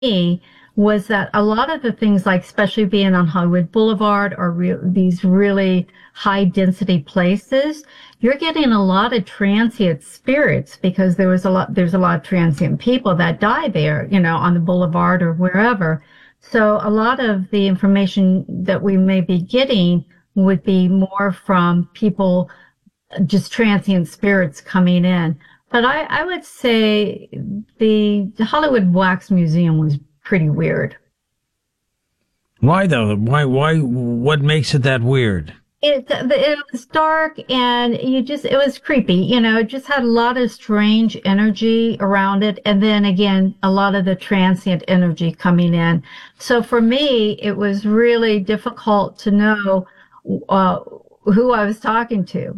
me was that a lot of the things, like especially being on Hollywood Boulevard or these really high density places, you're getting a lot of transient spirits because there's a lot of transient people that die there, on the boulevard or wherever. So a lot of the information that we may be getting would be more from people, just transient spirits coming in. But I would say the Hollywood Wax Museum was pretty weird. Why though? Why? What makes it that weird? It was dark and it was creepy. It just had a lot of strange energy around it. And then again, a lot of the transient energy coming in. So for me, it was really difficult to know, who I was talking to,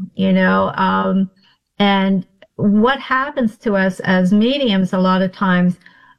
and what happens to us as mediums a lot of times,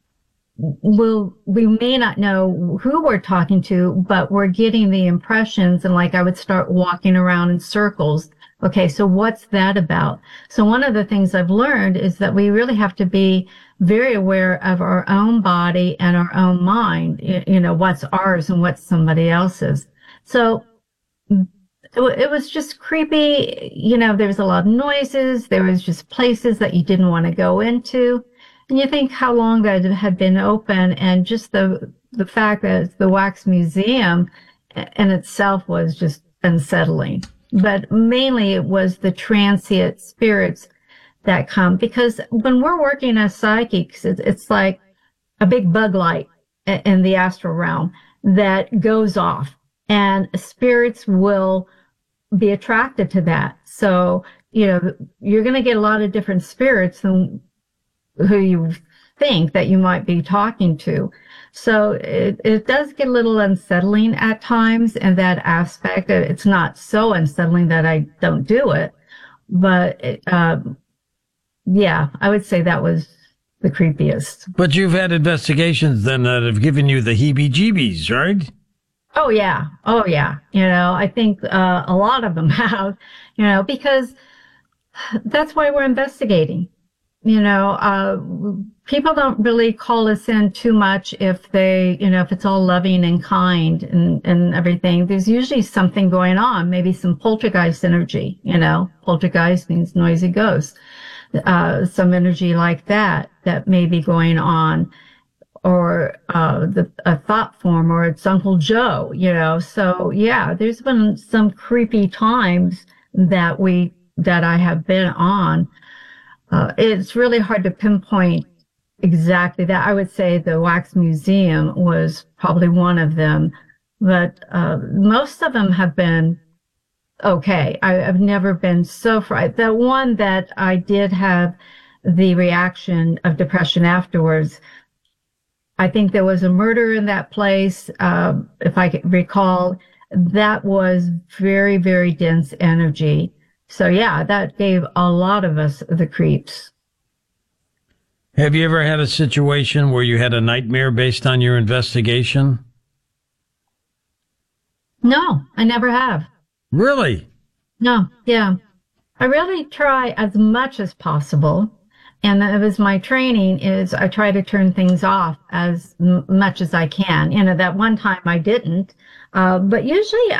we may not know who we're talking to, but we're getting the impressions. And like I would start walking around in circles. Okay, so what's that about? So one of the things I've learned is that we really have to be very aware of our own body and our own mind, what's ours and what's somebody else's. So it was just creepy. There was a lot of noises. There was just places that you didn't want to go into. And you think how long that had been open, and just the fact that the Wax Museum in itself was just unsettling. But mainly it was the transient spirits that come, because when we're working as psychics, it's like a big bug light in the astral realm that goes off, and spirits will be attracted to that. So, you're going to get a lot of different spirits than who you think that you might be talking to. So it does get a little unsettling at times in that aspect. It's not so unsettling that I don't do it. But, yeah, I would say that was the creepiest. But you've had investigations then that have given you the heebie-jeebies, right? Oh, yeah. Oh, yeah. I think a lot of them have, because that's why we're investigating. People don't really call us in too much if they, if it's all loving and kind and everything. There's usually something going on, maybe some poltergeist energy, poltergeist means noisy ghosts, some energy like that may be going on. Or a thought form, or it's Uncle Joe, So yeah, there's been some creepy times that I have been on. It's really hard to pinpoint exactly that. I would say the Wax Museum was probably one of them, but most of them have been okay. I've never been so frightened. The one that I did have the reaction of depression afterwards, I think there was a murder in that place. If I can recall, that was very, very dense energy. So yeah, that gave a lot of us the creeps. Have you ever had a situation where you had a nightmare based on your investigation? No, I never have. Really? No, yeah. I really try as much as possible. And that was my training, is I try to turn things off as much as I can. That one time I didn't. But usually